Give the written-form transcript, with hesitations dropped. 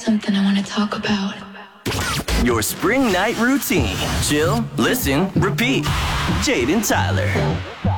something I want to talk about. Your spring night routine. Chill, listen, repeat. Jade and Tyler.